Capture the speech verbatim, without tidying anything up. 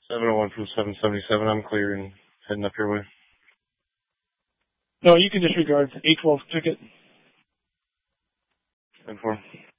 seven oh one from seven seventy-seven. I'm clear and heading up your way. No, you can disregard eight twelve ticket. ten four.